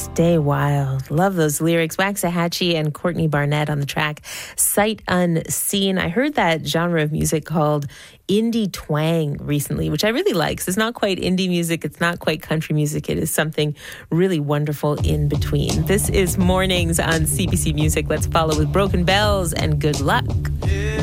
Stay Wild. Love those lyrics. Waxahachie and Courtney Barnett on the track Sight Unseen. I heard that genre of music called indie twang recently, which I really like. So it's not quite indie music. It's not quite country music. It is something really wonderful in between. This is Mornings on CBC Music. Let's follow with Broken Bells and Good Luck.